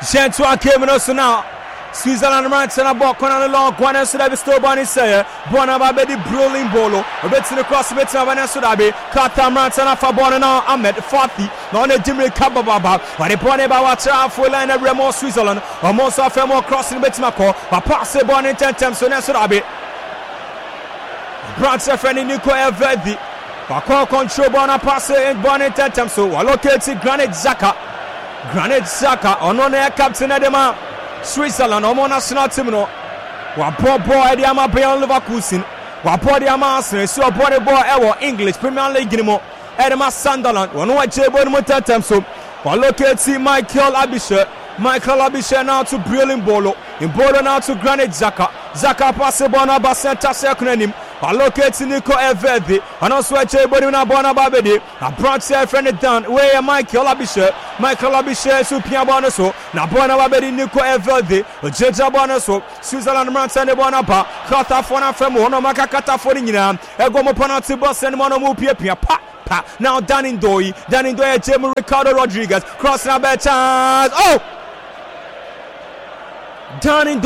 Gentle came us now. Switzerland runs and a ball corner long one so that we still born in say Bonaba the brawling bolo a bit to the cross a bit of an Sudabi Katam runs and a Fabon now Ahmed 40 non a Jimmy Kababa but the Bonnie Bawacha full line of Remo Switzerland almost off a more crossing bit Mako a pass a born in 10 times so Sudabi Brant's a friend in Nico Everdi Bako control Bona pass in born in 10 times so located Granit Xhaka on air captain Edema Switzerland omo national team no wa boy the ama Bayern Leverkusen wa boy the ama Arsenal so boy the boy ewo English Premier League ni mo Edema Sunderland wonu wa jebo ni mo tentem so wa locate Michael Abisher now to Brilliant Bolo in Bolo now to Granit Xhaka pass the ball na ba center circle nim wa locate Nico Everdi and also jebo ni na bona babedi a brought say friend down where Michael Abisher so pia bona so na bona babedi Nico Everdi jeja bona so Switzerland man send the bona ba kata fona femo no maka kata foni nyina ego mo penalty box and mo no mo pia pa now Danny Ndoye Jamie Ricardo Rodriguez cross na bad chance Danny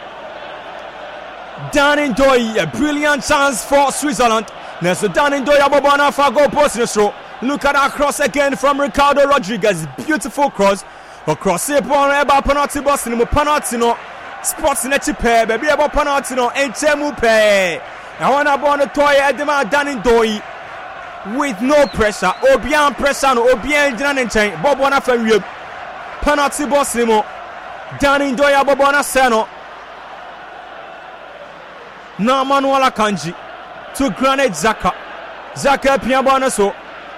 Ndoye a brilliant chance for Switzerland. Now so Danny Ndoye abobana for goal post in the show. Look at that cross again from Ricardo Rodriguez. Beautiful cross. Across it on eba penalty box in the penalty no spots in the pair baby about penalty no enchemu pe. I want to born the toy Edema Danny Ndoye with no pressure. Obian pressure no Obian Janan chain. Bob wana for you. Penalty box in mo. Danny Ndoye abobana seno. Na Manuel Akanji to Granit Xhaka Piabana so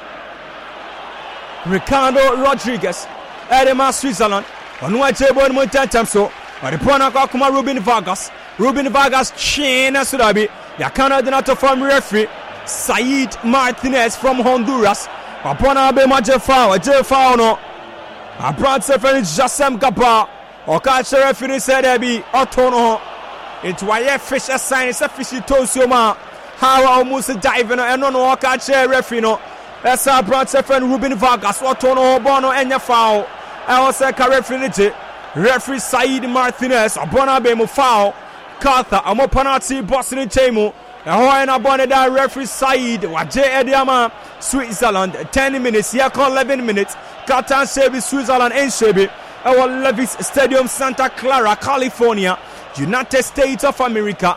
Ricardo Rodriguez Edema Switzerland on what table in Montentam so but the Ponaka Kuma Ruben Vargas chain Sudabi Yakana Donato from referee Said Martinez from Honduras Apona Be Majefao Jefao no a brand referee Jassem Gaba or catch referee said there be Otono. It's why a fish a sign is a fishy tosoma. How almost diving and no catch a referee. That's our brother friend Ruben Vargas. What on Bono and your foul. I was a referee Said Martinez. A Bonabemo foul. Cartha, a more penalty, Boston and Chemo. A Hawaiian Bonada referee Said. Waje Ediama, Switzerland. 10 minutes. Here call 11 minutes. Katan Shebi, Switzerland and Shebi. Our Levis Stadium, Santa Clara, California. United States of America.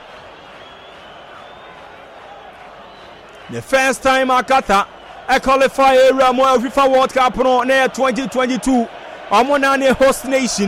The first time Akata a qualify area more FIFA World Cup on air 2022. Omonane host nation.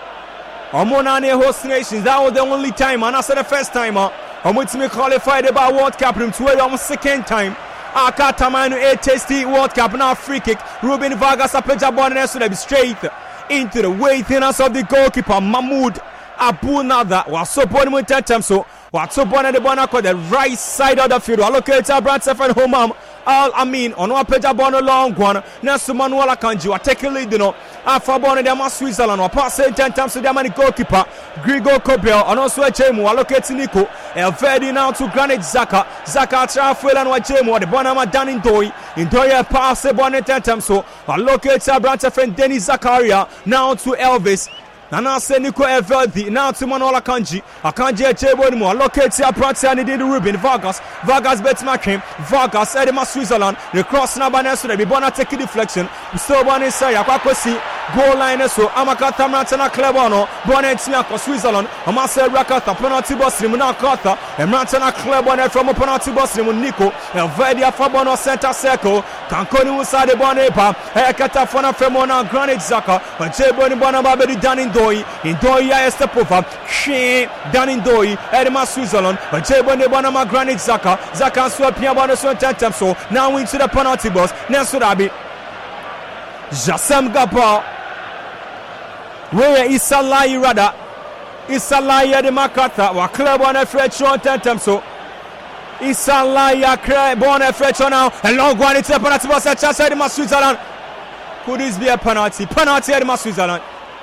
That was the only time, and I said the first time. I'm with me qualified about World Cup room to where second time. Akata manu a tasty World Cup now free kick. Ruben Vargas a pleasure ball and so they be straight into the weightiness of the goalkeeper Mahmoud Abu Nada was so born with that so what's so born at the Bonaco the right side of the field. Allocate our brand Stefan Homam Al Amin on one page about a long one. Nasu Manuel Akanji are taking lead, Alpha born in the Switzerland or passing 10 times to the money goalkeeper Grigor Kobel and also a Jemu allocate Nico Elvedi now to Granit Xhaka Trafuel and Wajemu the Bonama Danny Ndoye pass the bonnet 10 times so allocate our brand Stefan Denis Zakaria now to Elvis. Nana se Nico Everdi now to Manuel Akanji Echebo mo allocate a practice and did Ruben Vargas bets Makim Vargas Edema Switzerland the cross na baneso de bona take deflection still one inside akwakosi goal line so Amakata Mrantana Klebono Bonnetia for Switzerland Amase Rakata penalty box rim na Kata Mrantana Klebono from a penalty box rim Nico Everdi Fabono center circle Kankoni inside the Bonepa Ekata Fona Femona Granit Xhaka Echebo ni bona babedi Danny Ndoye Estepova Danny Ndoye Edema Switzerland Echebo ni bona ma Granit Xhaka so pia bona so tentem so now into the penalty box Neso Dabi Jassem Gaba where is Salai Rada Isalaya de Makata wa club on a French on tentem so Isalaya born a French now a long one it's a penalty box at Edema Switzerland. Could this be a penalty Edema Switzerland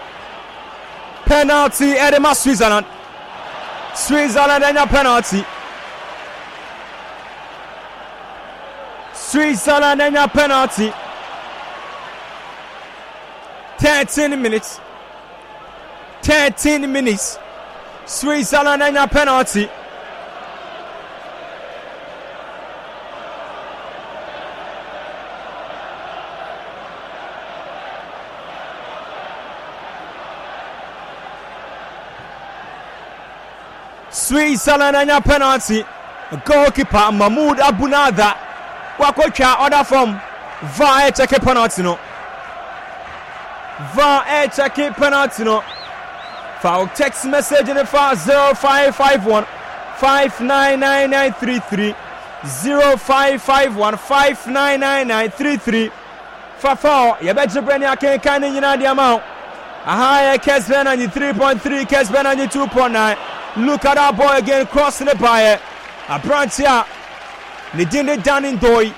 Edema Switzerland and a penalty Switzerland and a penalty 13 minutes 13 minutes. Switzerland and a penalty. Switzerland and a penalty. Goalkeeper Mahmoud Abunada. Wakocha order from VAR check penalty no. VAR check penalty no. Foul text message in the file 0551 599933 0551 599933 Fafao yebeje brani akenkan ni nyina de amount. Aha Kesben and 3.3 Kesben and 2.9. Look at that boy again crossing the bar. A branch here. They didn't down in Doi.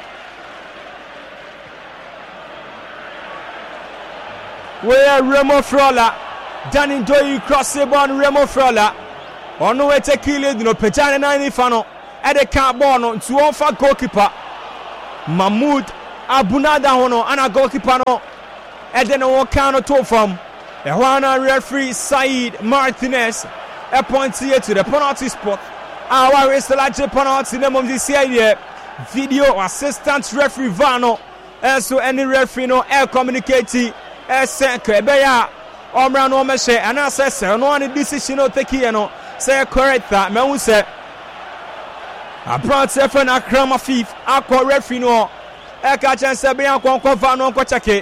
Where Remo Frola. Down in Doi cross the ball. Remo Frola. On the way to kill it. No Pejana 90 Fano. At the car ball. To offer goalkeeper. Mahmoud Abunada Hono. And a goalkeeper. No. And then a walk out to from. The Juana referee Said Martinez. A point here to the penalty spot. Our is the large penalty name of this year. Video assistant referee Vano. So any referee no air communicating. Beya Omran Omeshe and assessor. No one decision no take here no. Say correct that. Me say. A brought seven Akrama Fifth. Aqua referee no. Eka chance Beya Konko Vano Kochake.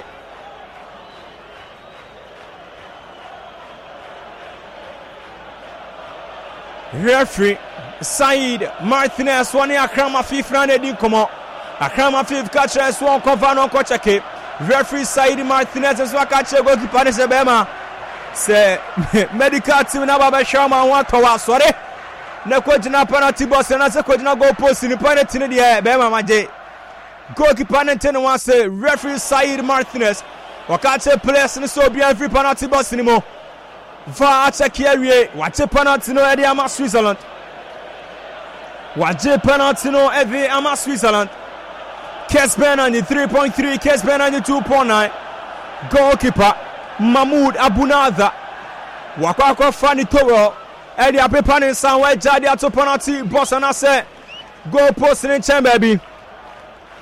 Referee Said Martinez one Akrama Fifth rande di komo. Akrama Fifth catch us one cover no kochake. Referee Said Martinez so catch go to Paris Bema. Say medical team na baba shama want to wa sorry. Na ko jina penalty box na se ko jina goal post ni penalty ni de Bema maje. Goalkeeper nten wan say referee Said Martinez. Wakache players ni so bia free penalty box ni mo. VAR check here. Watch penalty no Eddie Ama Switzerland. Watch penalty no Eddie Ama Switzerland. Kesben on the 3.3. Kesben on the 2.9. Goalkeeper Mahmoud Abunada. Wakako Fanny Toro. Eddie Apepan in Sanway Jadi at penalty box and I say goal post in chamber baby.